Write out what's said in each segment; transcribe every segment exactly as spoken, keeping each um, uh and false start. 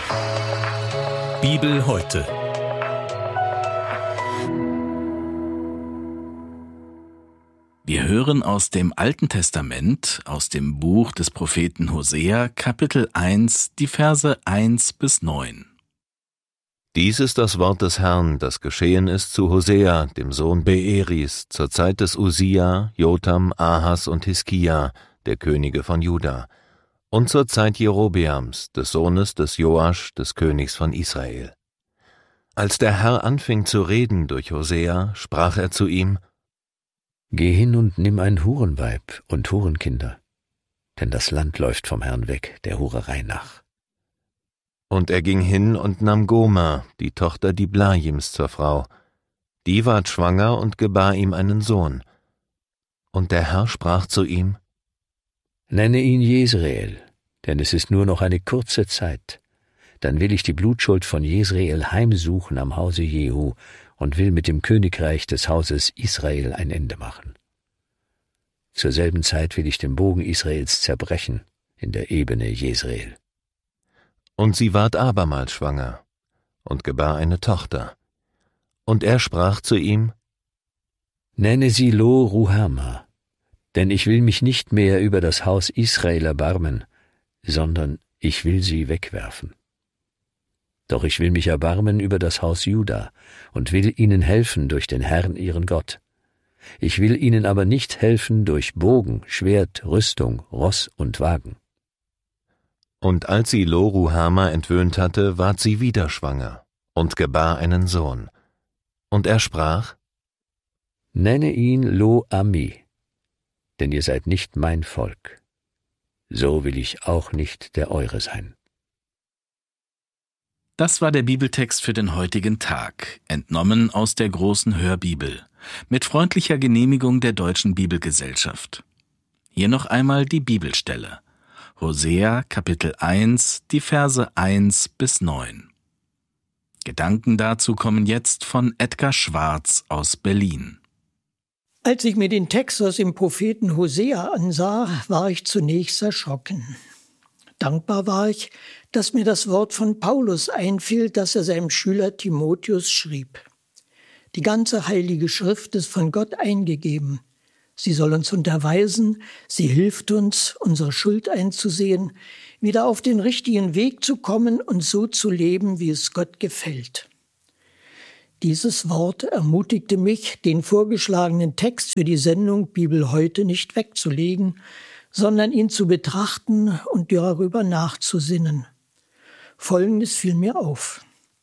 Bibel heute. Wir hören aus dem Alten Testament, aus dem Buch des Propheten Hosea, Kapitel eins, die Verse eins bis neun. Dies ist das Wort des Herrn, das geschehen ist zu Hosea, dem Sohn Beeris, zur Zeit des Usia, Jotam, Ahas und Hiskia, der Könige von Juda, und zur Zeit Jerobeams, des Sohnes des Joasch, des Königs von Israel. Als der Herr anfing zu reden durch Hosea, sprach er zu ihm: Geh hin und nimm ein Hurenweib und Hurenkinder, denn das Land läuft vom Herrn weg, der Hurerei nach. Und er ging hin und nahm Goma, die Tochter Diblajims, zur Frau. Die ward schwanger und gebar ihm einen Sohn. Und der Herr sprach zu ihm: Nenne ihn Jesreel, denn es ist nur noch eine kurze Zeit. Dann will ich die Blutschuld von Jesreel heimsuchen am Hause Jehu und will mit dem Königreich des Hauses Israel ein Ende machen. Zur selben Zeit will ich den Bogen Israels zerbrechen in der Ebene Jesreel. Und sie ward abermals schwanger und gebar eine Tochter. Und er sprach zu ihm: Nenne sie Lo-Ruhama, denn ich will mich nicht mehr über das Haus Israel erbarmen, sondern ich will sie wegwerfen. Doch ich will mich erbarmen über das Haus Juda und will ihnen helfen durch den Herrn ihren Gott. Ich will ihnen aber nicht helfen durch Bogen, Schwert, Rüstung, Ross und Wagen. Und als sie Lo-Ruhama entwöhnt hatte, ward sie wieder schwanger und gebar einen Sohn. Und er sprach: Nenne ihn Lo-Ami, denn ihr seid nicht mein Volk. So will ich auch nicht der eure sein. Das war der Bibeltext für den heutigen Tag, entnommen aus der großen Hörbibel, mit freundlicher Genehmigung der Deutschen Bibelgesellschaft. Hier noch einmal die Bibelstelle. Hosea, Kapitel eins, die Verse eins bis neun. Gedanken dazu kommen jetzt von Edgar Schwarz aus Berlin. Als ich mir den Text aus dem Propheten Hosea ansah, war ich zunächst erschrocken. Dankbar war ich, dass mir das Wort von Paulus einfiel, das er seinem Schüler Timotheus schrieb. Die ganze Heilige Schrift ist von Gott eingegeben. Sie soll uns unterweisen, sie hilft uns, unsere Schuld einzusehen, wieder auf den richtigen Weg zu kommen und so zu leben, wie es Gott gefällt. Dieses Wort ermutigte mich, den vorgeschlagenen Text für die Sendung Bibel heute nicht wegzulegen, sondern ihn zu betrachten und darüber nachzusinnen. Folgendes fiel mir auf.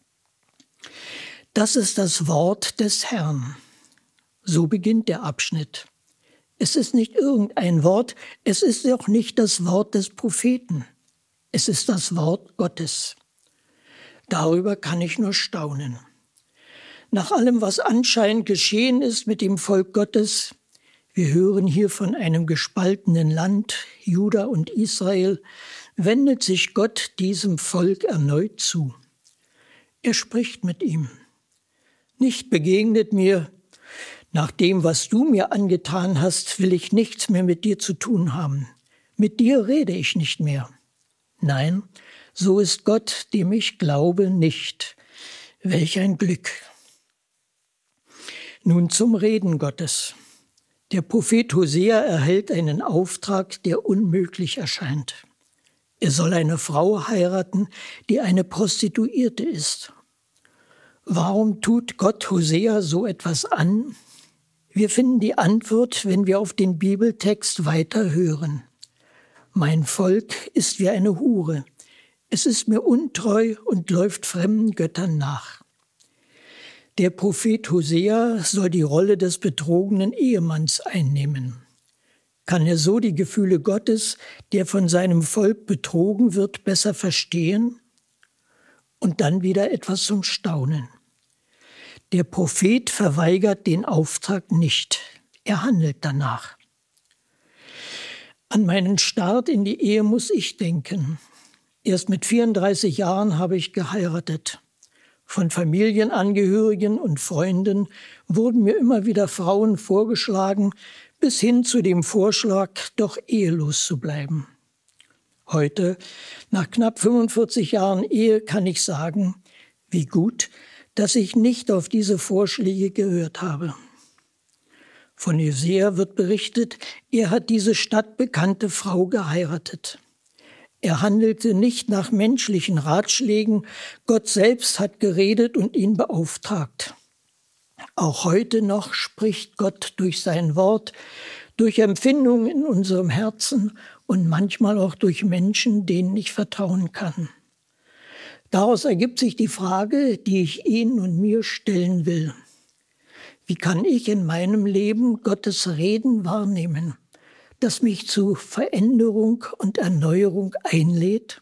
Das ist das Wort des Herrn. So beginnt der Abschnitt. Es ist nicht irgendein Wort, es ist auch nicht das Wort des Propheten. Es ist das Wort Gottes. Darüber kann ich nur staunen. Nach allem, was anscheinend geschehen ist mit dem Volk Gottes, wir hören hier von einem gespaltenen Land, Juda und Israel, wendet sich Gott diesem Volk erneut zu. Er spricht mit ihm. Nicht begegnet mir: Nach dem, was du mir angetan hast, will ich nichts mehr mit dir zu tun haben. Mit dir rede ich nicht mehr. Nein, so ist Gott, dem ich glaube, nicht. Welch ein Glück. Nun zum Reden Gottes. Der Prophet Hosea erhält einen Auftrag, der unmöglich erscheint. Er soll eine Frau heiraten, die eine Prostituierte ist. Warum tut Gott Hosea so etwas an? Wir finden die Antwort, wenn wir auf den Bibeltext weiter hören. Mein Volk ist wie eine Hure. Es ist mir untreu und läuft fremden Göttern nach. Der Prophet Hosea soll die Rolle des betrogenen Ehemanns einnehmen. Kann er so die Gefühle Gottes, der von seinem Volk betrogen wird, besser verstehen? Und dann wieder etwas zum Staunen. Der Prophet verweigert den Auftrag nicht. Er handelt danach. An meinen Start in die Ehe muss ich denken. Erst mit vierunddreißig Jahren habe ich geheiratet. Von Familienangehörigen und Freunden wurden mir immer wieder Frauen vorgeschlagen, bis hin zu dem Vorschlag, doch ehelos zu bleiben. Heute, nach knapp fünfundvierzig Jahren Ehe, kann ich sagen, wie gut, dass ich nicht auf diese Vorschläge gehört habe. Von Hosea wird berichtet, er hat diese stadtbekannte Frau geheiratet. Er handelte nicht nach menschlichen Ratschlägen, Gott selbst hat geredet und ihn beauftragt. Auch heute noch spricht Gott durch sein Wort, durch Empfindungen in unserem Herzen und manchmal auch durch Menschen, denen ich vertrauen kann. Daraus ergibt sich die Frage, die ich Ihnen und mir stellen will. Wie kann ich in meinem Leben Gottes Reden wahrnehmen, das mich zu Veränderung und Erneuerung einlädt?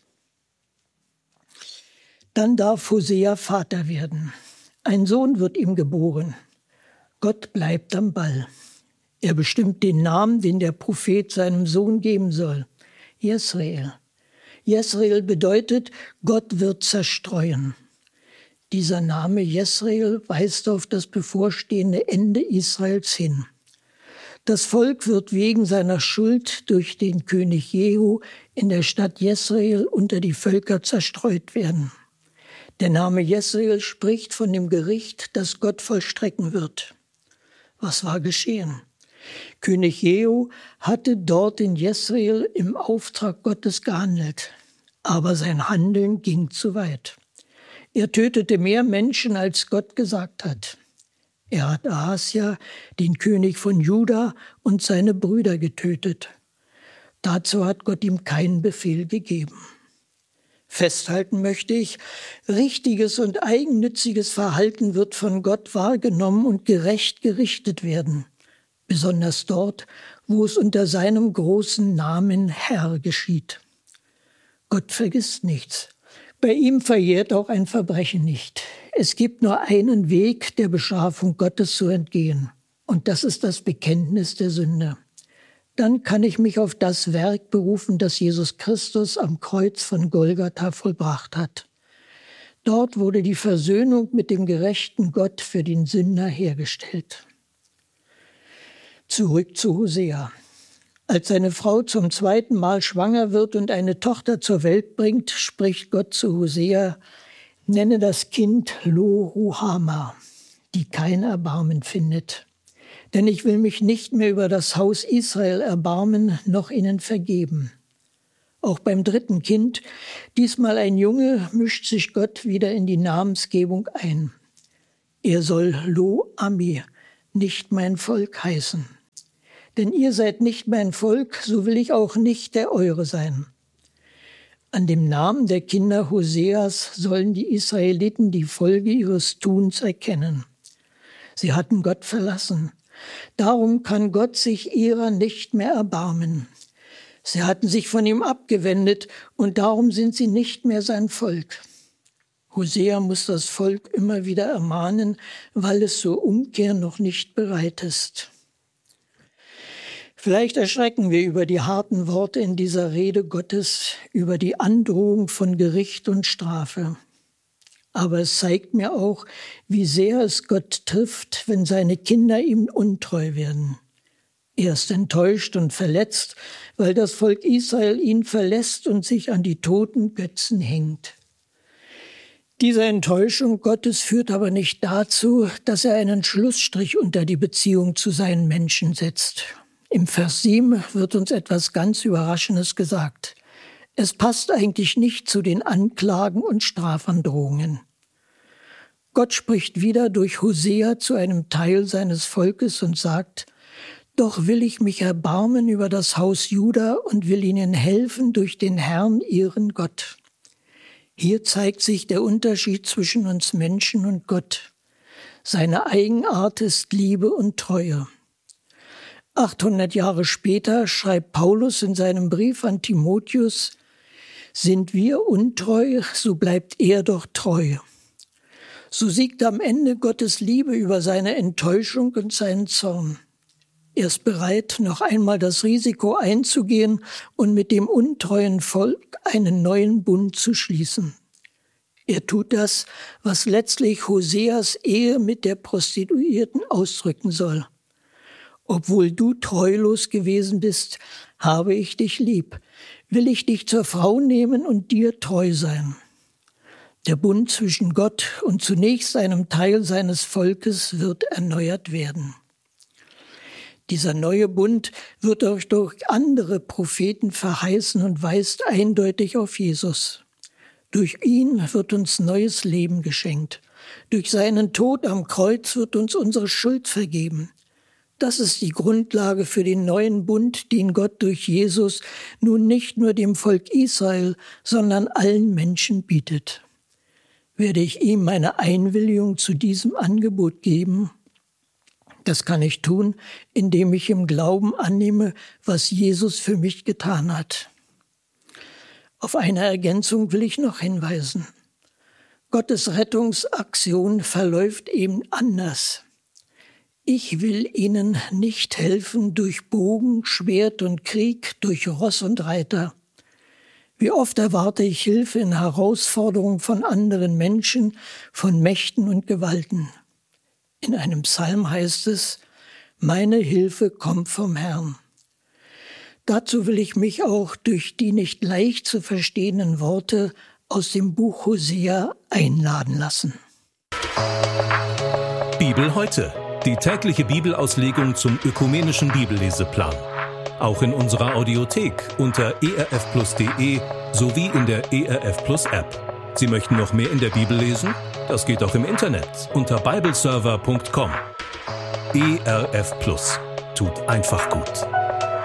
Dann darf Hosea Vater werden. Ein Sohn wird ihm geboren. Gott bleibt am Ball. Er bestimmt den Namen, den der Prophet seinem Sohn geben soll. Jesrael. Jesrael bedeutet, Gott wird zerstreuen. Dieser Name Jesrael weist auf das bevorstehende Ende Israels hin. Das Volk wird wegen seiner Schuld durch den König Jehu in der Stadt Jesrael unter die Völker zerstreut werden. Der Name Jesrael spricht von dem Gericht, das Gott vollstrecken wird. Was war geschehen? König Jehu hatte dort in Jesrael im Auftrag Gottes gehandelt, aber sein Handeln ging zu weit. Er tötete mehr Menschen, als Gott gesagt hat. Er hat Ahasja, den König von Juda, und seine Brüder getötet. Dazu hat Gott ihm keinen Befehl gegeben. Festhalten möchte ich, richtiges und eigennütziges Verhalten wird von Gott wahrgenommen und gerecht gerichtet werden, besonders dort, wo es unter seinem großen Namen Herr geschieht. Gott vergisst nichts. Bei ihm verjährt auch ein Verbrechen nicht. Es gibt nur einen Weg, der Bestrafung Gottes zu entgehen, und das ist das Bekenntnis der Sünde. Dann kann ich mich auf das Werk berufen, das Jesus Christus am Kreuz von Golgatha vollbracht hat. Dort wurde die Versöhnung mit dem gerechten Gott für den Sünder hergestellt. Zurück zu Hosea. Als seine Frau zum zweiten Mal schwanger wird und eine Tochter zur Welt bringt, spricht Gott zu Hosea: Nenne das Kind Lo-Ruhama, die kein Erbarmen findet. Denn ich will mich nicht mehr über das Haus Israel erbarmen, noch ihnen vergeben. Auch beim dritten Kind, diesmal ein Junge, mischt sich Gott wieder in die Namensgebung ein. Er soll Lo-Ami, nicht mein Volk, heißen. Denn ihr seid nicht mein Volk, so will ich auch nicht der eure sein. An dem Namen der Kinder Hoseas sollen die Israeliten die Folge ihres Tuns erkennen. Sie hatten Gott verlassen. Darum kann Gott sich ihrer nicht mehr erbarmen. Sie hatten sich von ihm abgewendet und darum sind sie nicht mehr sein Volk. Hosea muss das Volk immer wieder ermahnen, weil es zur Umkehr noch nicht bereit ist. Vielleicht erschrecken wir über die harten Worte in dieser Rede Gottes, über die Androhung von Gericht und Strafe. Aber es zeigt mir auch, wie sehr es Gott trifft, wenn seine Kinder ihm untreu werden. Er ist enttäuscht und verletzt, weil das Volk Israel ihn verlässt und sich an die toten Götzen hängt. Diese Enttäuschung Gottes führt aber nicht dazu, dass er einen Schlussstrich unter die Beziehung zu seinen Menschen setzt. Im Vers sieben wird uns etwas ganz Überraschendes gesagt. Es passt eigentlich nicht zu den Anklagen und Strafandrohungen. Gott spricht wieder durch Hosea zu einem Teil seines Volkes und sagt: Doch will ich mich erbarmen über das Haus Juda und will ihnen helfen durch den Herrn, ihren Gott. Hier zeigt sich der Unterschied zwischen uns Menschen und Gott. Seine Eigenart ist Liebe und Treue. achthundert Jahre später schreibt Paulus in seinem Brief an Timotheus: Sind wir untreu, so bleibt er doch treu. So siegt am Ende Gottes Liebe über seine Enttäuschung und seinen Zorn. Er ist bereit, noch einmal das Risiko einzugehen und mit dem untreuen Volk einen neuen Bund zu schließen. Er tut das, was letztlich Hoseas Ehe mit der Prostituierten ausdrücken soll. Obwohl du treulos gewesen bist, habe ich dich lieb. will ich dich zur Frau nehmen und dir treu sein. Der Bund zwischen Gott und zunächst einem Teil seines Volkes wird erneuert werden. Dieser neue Bund wird auch durch andere Propheten verheißen und weist eindeutig auf Jesus. Durch ihn wird uns neues Leben geschenkt. Durch seinen Tod am Kreuz wird uns unsere Schuld vergeben. Das ist die Grundlage für den neuen Bund, den Gott durch Jesus nun nicht nur dem Volk Israel, sondern allen Menschen bietet. Werde ich ihm meine Einwilligung zu diesem Angebot geben? Das kann ich tun, indem ich im Glauben annehme, was Jesus für mich getan hat. Auf eine Ergänzung will ich noch hinweisen. Gottes Rettungsaktion verläuft eben anders. Ich will ihnen nicht helfen durch Bogen, Schwert und Krieg, durch Ross und Reiter. Wie oft erwarte ich Hilfe in Herausforderungen von anderen Menschen, von Mächten und Gewalten. In einem Psalm heißt es, meine Hilfe kommt vom Herrn. Dazu will ich mich auch durch die nicht leicht zu verstehenden Worte aus dem Buch Hosea einladen lassen. Bibel heute, die tägliche Bibelauslegung zum ökumenischen Bibelleseplan. Auch in unserer Audiothek unter e r f plus punkt d e sowie in der E R F Plus App. Sie möchten noch mehr in der Bibel lesen? Das geht auch im Internet unter bibleserver punkt com. E R F Plus tut einfach gut.